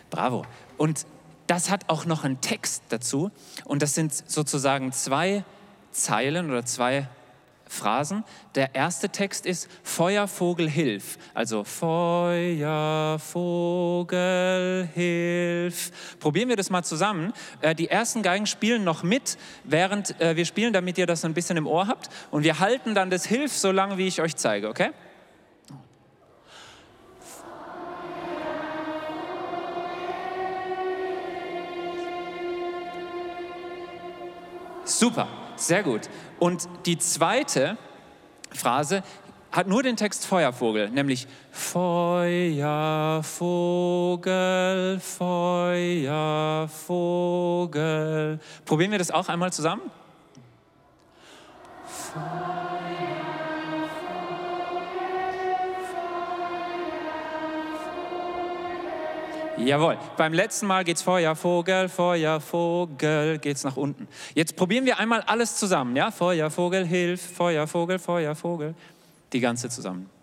Bravo. Und das hat auch noch einen Text dazu. Und das sind sozusagen 2 Zeilen oder 2 Phrasen. Der erste Text ist Feuer, Vogel, hilf. Also Feuer, Vogel, hilf. Probieren wir das mal zusammen. Die ersten Geigen spielen noch mit, während wir spielen, damit ihr das ein bisschen im Ohr habt. Und wir halten dann das Hilf so lange, wie ich euch zeige, okay? Super, sehr gut. Und die zweite Phrase hat nur den Text Feuervogel, nämlich Feuervogel, Feuervogel. Probieren wir das auch einmal zusammen? Jawohl, beim letzten Mal geht's Feuervogel, Feuervogel, geht's nach unten. Jetzt probieren wir einmal alles zusammen, ja? Feuervogel, hilf, Feuervogel, Feuervogel. Die ganze zusammen.